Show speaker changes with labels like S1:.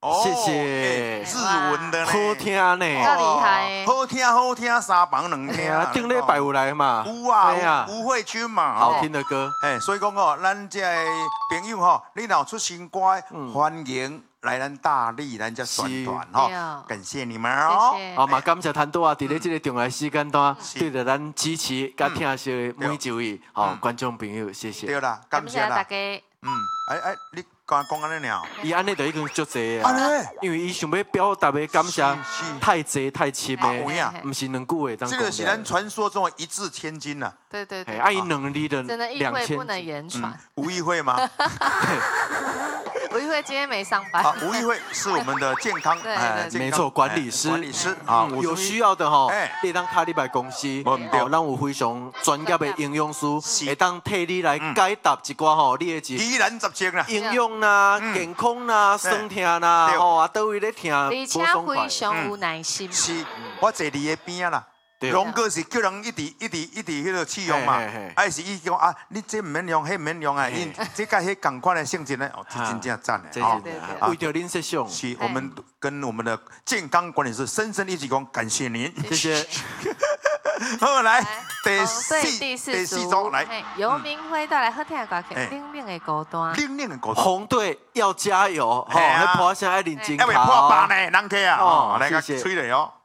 S1: 谢谢，
S2: 日文的呢，
S1: 好听呢，
S3: 较厉害。
S2: 好听，三房两厅。
S1: 顶礼拜有来嘛？
S2: 有啊，吴慧君嘛，
S1: 好听的歌。
S2: 所以讲哦，咱这朋友吼，你若出新歌，欢迎来咱大力咱这宣传吼，感谢你们哦。
S1: 好嘛，感谢谭多啊，伫咧这个重要时间段，对着咱支持、甲听惜每一位好观众朋友，谢谢。
S2: 对啦，感谢
S3: 大家。
S2: 你讲安尼了，
S1: 伊安尼就已经足济啊，因为伊想要表达的感谢太济太深的，不是两句话当讲。
S2: 这个是咱传说中的一字千金呐。
S3: 对对对，
S1: 啊，伊两字的
S3: 真的议会不能言传。
S2: 吴议会吗？
S3: 吴议会今天没上班。
S2: 吴议会是我们的健康，
S1: 没错，管理师
S2: 啊，
S1: 有需要的吼，你当卡你来公司，咱有非常专业的营养师，会当替你来解答一寡吼你的
S2: 疑难杂症啦，
S1: 营养啦、健康啦、酸痛啦，吼啊，倒位咧听，
S3: 而且非常有耐心。
S2: 是，我坐你的边啦。龙哥是叫人一直迄个试用嘛，还是伊讲啊，你这唔免用，迄唔免用啊，因这甲迄同款的性质呢，哦，是真正赞的
S1: 啊！为着您设想，
S2: 是我们跟我们的健康管理师深深一起讲，感谢您，
S1: 谢谢。
S2: 好，来
S3: 第四组来，游明辉带来好听的歌曲，冷冷的孤单，
S1: 红队要加油，吼，那破声爱认真
S2: 要袂破百呢，人客啊，哦，来个吹嘞哦。